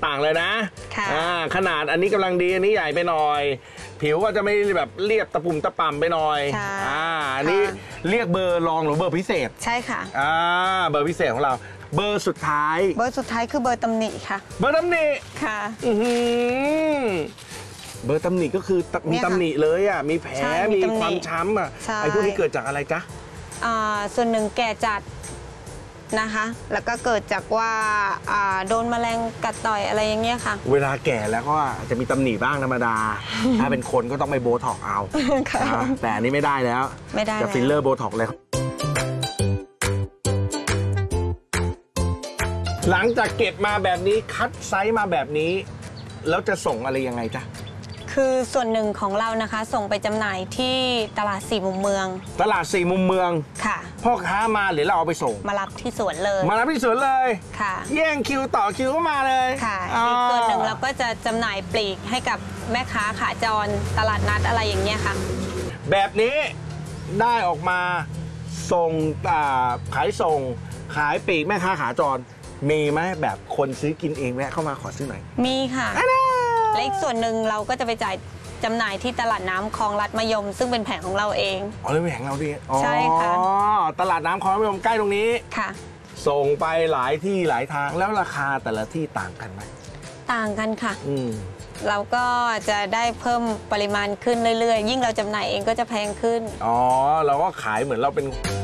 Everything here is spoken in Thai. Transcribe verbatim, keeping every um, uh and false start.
ต่างเลยนะค่ะขนาดอันนี้กำลังดีอันนี้ใหญ่ไปหน่อยผิวก็จะไม่แบบเรียบตะปุ่มตะป่ำไปหน่อยอ่าอันนี้เรียกเบอร์รองหรือเบอร์พิเศษใช่ค่ะอ่าเบอร์พิเศษของเราเบอร์สุดท้ายเบอร์สุดท้ายคือเบอร์ตำหนิค่ะเบอร์ตำหนิค่ะอือหือเบอร์ตำหนิก็คือมีตำหนิเลยอ่ะมีแผลมีความช้ำอ่ะไอ้พวกนี้เกิดจากอะไรจ๊ะอ่าส่วนหนึ่งแก่จัดนะคะแล้วก็เกิดจากว่าโดนแมลงกัดต่อยอะไรอย่างเงี้ยค่ะเวลาแก่แล้วก็อาจจะมีตำหนิบ้างธรรมดาถ้าเป็นคนก็ต้องไปโบท็อกเอาแต่อันนี้ไม่ได้แล้วไม่ได้จะฟิลเลอร์โบท็อกเลยหลังจากเก็บมาแบบนี้คัดไซส์มาแบบนี้แล้วจะส่งอะไรยังไงจ๊ะคือส่วนหนึ่งของเรานะคะส่งไปจำหน่ายที่ตลาดสี่มุมเมืองตลาดสี่มุมเมืองค่ะพ่อค้ามาหรือเราเอาไปส่งมารับที่สวนเลยมารับที่สวนเลยค่ะแย่งคิวต่อคิวมาเลยค่ะอีกส่วนหนึ่งเราก็จะจำหน่ายปลีกให้กับแม่ค้าขาจรตลาดนัดอะไรอย่างเงี้ยค่ะแบบนี้ได้ออกมาส่งขายส่งขายปลีกแม่ค้าขาจรมีไหมแบบคนซื้อกินเองแวะเข้ามาขอซื้อหน่อยมีค่ะและอีกส่วนหนึ่งเราก็จะไปจ่ายจำหน่ายที่ตลาดน้ำคลองลัดมะยมซึ่งเป็นแผงของเราเองอ๋อเลยแผงเราดิใช่ค่ะอ๋อตลาดน้ำคลองลัดมะยมใกล้ตรงนี้ค่ะส่งไปหลายที่หลายทางแล้วราคาแต่ละที่ต่างกันไหมต่างกันค่ะอืมเราก็จะได้เพิ่มปริมาณขึ้นเรื่อยๆยิ่งเราจำหน่ายเองก็จะแพงขึ้นอ๋อเราก็ขายเหมือนเราเป็น